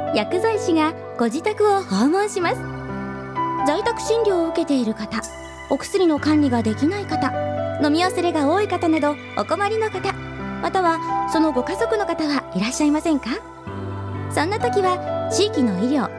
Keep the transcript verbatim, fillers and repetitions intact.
薬剤師がご自宅を訪問します。在宅診療を受けている方、お薬の管理ができない方、飲み忘れが多い方などお困りの方、またはそのご家族の方はいらっしゃいませんか？そんな時は地域の医療